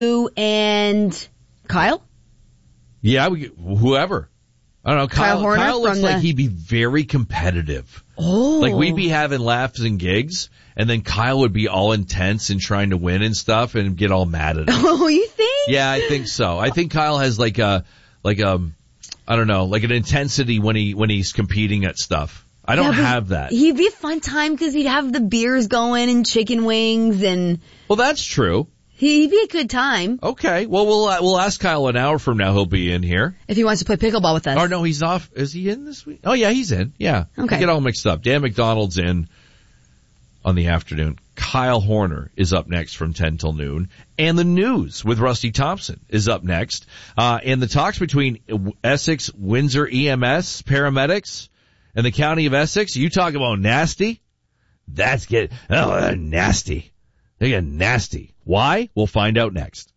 and Kyle? Yeah, whoever. I don't know. Kyle looks like he'd be very competitive. Oh. Like we'd be having laughs and gigs, and then Kyle would be all intense and trying to win and stuff and get all mad at us. Oh, you think? Yeah, I think so. I think Kyle has like I don't know, like an intensity when he's competing at stuff. I don't have that. He'd be a fun time because he'd have the beers going and chicken wings and. Well, that's true. He'd be a good time. Okay. Well, we'll ask Kyle an hour from now. He'll be in here. If he wants to play pickleball with us. Oh, no, he's off. Is he in this week? Oh, yeah, he's in. Yeah. Okay. I get all mixed up. Dan McDonald's in on the afternoon. Kyle Horner is up next from 10 till noon. And the news with Rusty Thompson is up next. And the talks between Essex Windsor EMS paramedics and the county of Essex. You talk about nasty. That's nasty. They get nasty. Why? We'll find out next.